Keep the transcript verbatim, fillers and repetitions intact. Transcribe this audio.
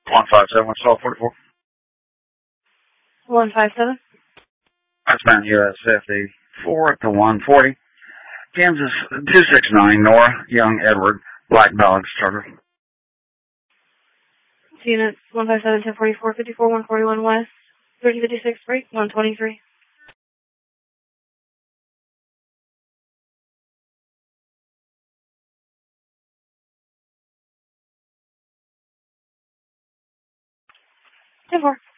one five seven, what's all forty-four? one five seven. That's man U S fifty-four to one forty. Kansas two six nine, Nora, Young, Edward, Black Dog, Starter. Units one five seven, ten forty-four, fifty-four, one forty-one West, thirty fifty-six break, one twenty-three. ten four.